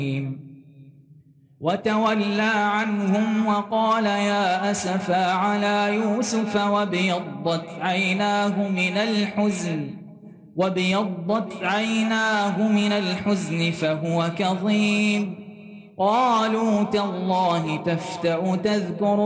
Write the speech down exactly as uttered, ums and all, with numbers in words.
وتولى عنهم وقال يا أسفى على يوسف وابيضت عيناه من الحزن وابيضت عيناه من الحزن فهو كظيم. قالوا تالله تفتأ تذكر